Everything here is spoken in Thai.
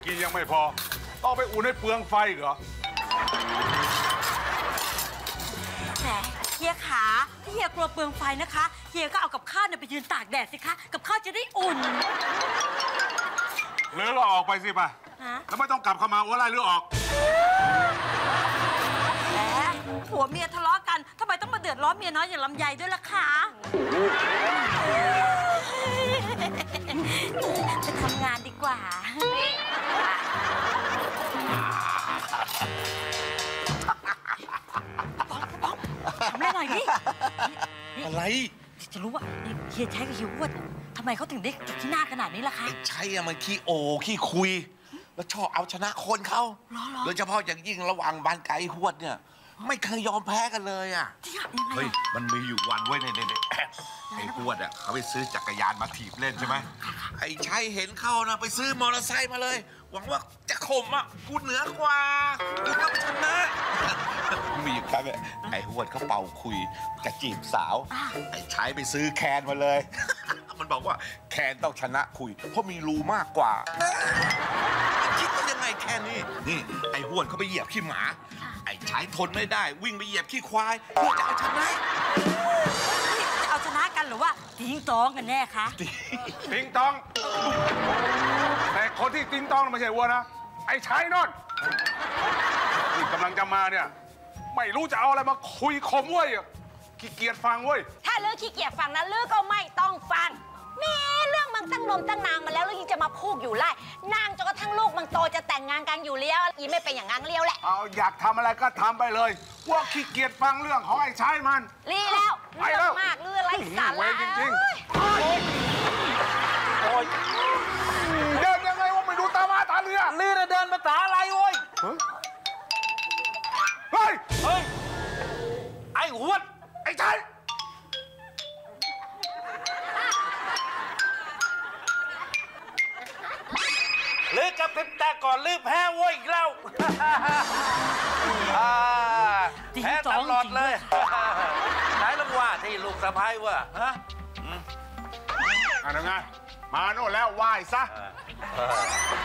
กินยังไม่พอต้องไปอุ่นให้เปลืองไฟเหรอแหมเฮียขาที่เฮียกลัวเปลืองไฟนะคะเฮียก็เอากับข้าวเนี่ยไปยืนตากแดดสิคะกับข้าวจะได้อุ่นหรือเราออกไปสิป่ะแล้วไม่ต้องกลับเข้ามาว่าไล่หรือออกแหมผัวเมียทะเลาะกันทำไมต้องมาเดือดร้อนเมียน้อยอย่างลำไยด้วยล่ะคะไปทำงานดีกว่าทำอะไรหน่อยดิอะไรจะรู้ว่าเฮียใช้กับเฮียอ้วนทำไมเขาถึงได้จุดที่หน้าขนาดนี้ล่ะคะใช่อะมันขี้โอขี้คุยแล้วชอบเอาชนะคนเขาโดยเฉพาะอย่างยิ่งระหว่างบานไก่หวดเนี่ยไม่เคยยอมแพ้กันเลยอ่ะเฮ้ยมันมีอยู่วันไว้ในไอ้หวดอ่ะเขาไปซื้อจักรยานมาถีบเล่นใช่ไหมไอ้ชัยเห็นเข้านะไปซื้อมอเตอร์ไซค์มาเลยหวังว่าจะข่มอ่ะกูเหนือกว่ากูต้องชนะมีอยู่ครั้งไอ้หวดเขาเป่าคุยจะจีบสาวไอ้ชัยไปซื้อแคนมาเลยมันบอกว่าแคนต้องชนะคุยเพราะมีรูมากกว่าคิดว่ายังไงแค่นี้นี่ไอ้หวดเขาไปเหยียบขี้หมาไอ้ชายทนไม่ได้วิ่งไปเหยียบขี้ควายเพื่อจะเอาชนะจะเอาชนะกันหรือว่าทิ้งตองกันแน่คะทิ้งตองแต่คนที่ทิ้งตองไม่ใช่วัวนะไอ้ชายนนท์ที่กำลังจะมาเนี่ยไม่รู้จะเอาอะไรมาคุยคมเว้ยขี้เกียจฟังเว้ยถ้าลือขี้เกียจฟังนะลือก็ไม่ต้องฟังแม่เรื่องมันตั้งนมตั้งนางมาแล้วแล้วยังจะมาพูดอยู่ไล่นางจนกระทั่งลูกมันโตจะแต่งงานกันอยู่เลี้ยวอีไม่เป็นอย่างงั้นเลี้ยวแหละเอาอยากทำอะไรก็ทำไปเลยว่าขี้เกียจฟังเรื่องของไอ้ชายมันรีแล้วเรื่องมากเรื่องไรสาระจริงโอ้ยเดินยังไงว่าไม่ดูตามาตาเรือนี่นะเดินมาตาอะไรโว้ยเฮ้ยไอ้หวดไอ้ชายลือกับพริบตาก่อนลือแพ้โว้ยอีกแล้วแพ้ตลอดเลยไหนลูกว่าที่ลูกสะพ้ายวะฮะอะไรไงมาโน่นแล้วไหว้ซะ